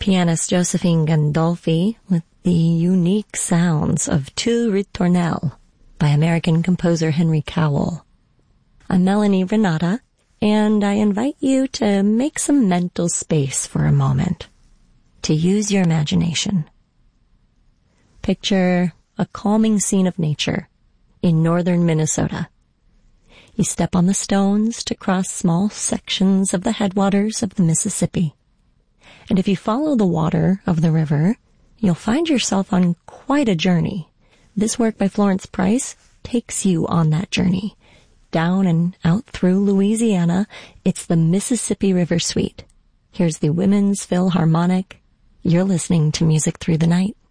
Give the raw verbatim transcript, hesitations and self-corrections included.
pianist Josephine Gandolfi with the unique sounds of Tu Ritournelle by American composer Henry Cowell. I'm Melanie Renata, and I invite you to make some mental space for a moment, to use your imagination. Picture a calming scene of nature in northern Minnesota. You step on the stones to cross small sections of the headwaters of the Mississippi. And if you follow the water of the river, you'll find yourself on quite a journey. This work by Florence Price takes you on that journey. Down and out through Louisiana, it's the Mississippi River Suite. Here's the Women's Philharmonic. You're listening to Music Through the Night.